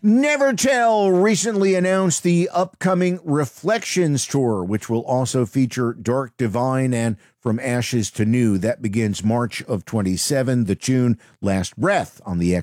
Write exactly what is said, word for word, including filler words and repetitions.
Nevertell recently announced the upcoming Reflections Tour, which will also feature Dark Divine and From Ashes to New. That begins March of twenty-seven. The tune Last Breath on the